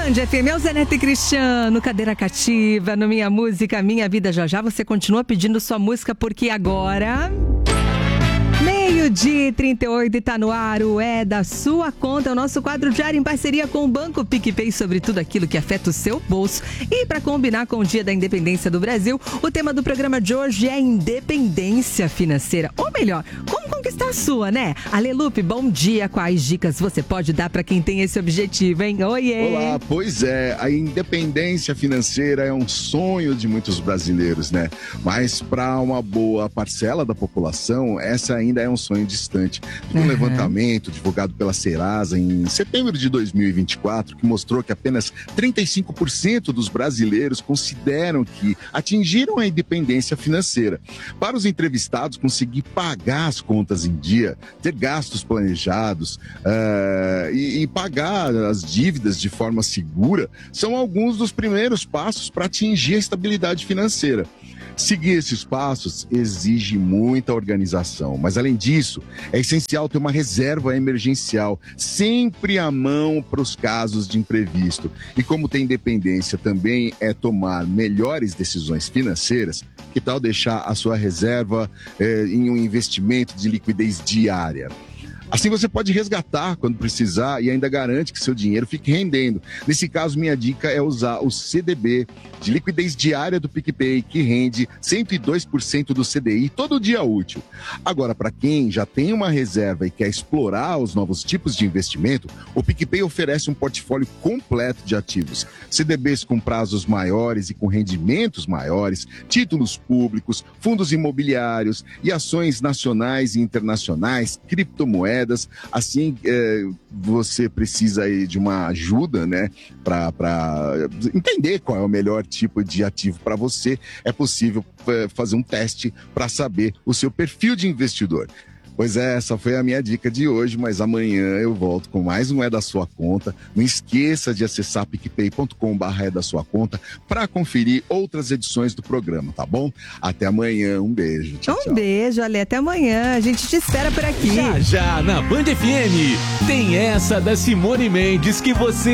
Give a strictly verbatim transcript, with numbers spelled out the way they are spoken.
Band F M, é o Zé Neto e Cristiano, cadeira cativa, no Minha Música, Minha Vida. Já já você continua pedindo sua música, porque agora... meio-dia e trinta e oito e tá no ar, o É da Sua Conta, o nosso quadro diário em parceria com o Banco PicPay sobre tudo aquilo que afeta o seu bolso. E para combinar com o Dia da Independência do Brasil, o tema do programa de hoje é independência financeira. Ou melhor, como conquistar a sua, né? Alelupe, bom dia. Quais dicas você pode dar para quem tem esse objetivo, hein? Oiê! Olá, pois é, a independência financeira é um sonho de muitos brasileiros, né? Mas para uma boa parcela da população, essa ainda é um sonho distante. Um uhum. levantamento divulgado pela Serasa em setembro de dois mil e vinte e quatro, que mostrou que apenas trinta e cinco por cento dos brasileiros consideram que atingiram a independência financeira. Para os entrevistados, conseguir pagar as contas em dia, ter gastos planejados uh, e, e pagar as dívidas de forma segura são alguns dos primeiros passos para atingir a estabilidade financeira. Seguir esses passos exige muita organização, mas além disso, é essencial ter uma reserva emergencial sempre à mão para os casos de imprevisto. E como ter independência também é tomar melhores decisões financeiras, que tal deixar a sua reserva eh, em um investimento de liquidez diária? Assim você pode resgatar quando precisar e ainda garante que seu dinheiro fique rendendo. Nesse caso, minha dica é usar o C D B de liquidez diária do PicPay, que rende cento e dois por cento do C D I todo dia útil. Agora, para quem já tem uma reserva e quer explorar os novos tipos de investimento, o PicPay oferece um portfólio completo de ativos. C D Bs com prazos maiores e com rendimentos maiores, títulos públicos, fundos imobiliários e ações nacionais e internacionais, criptomoedas. Assim, é, você precisa aí de uma ajuda, né, para entender qual é o melhor tipo de ativo para você. É possível é, fazer um teste para saber o seu perfil de investidor. Pois é, essa foi a minha dica de hoje, mas amanhã eu volto com mais um É da Sua Conta. Não esqueça de acessar picpay ponto com barra é da sua conta para conferir outras edições do programa, tá bom? Até amanhã, um beijo. Tchau, um tchau. beijo, Ale, até amanhã. A gente te espera por aqui. Já, já, na Band F M, tem essa da Simone Mendes que você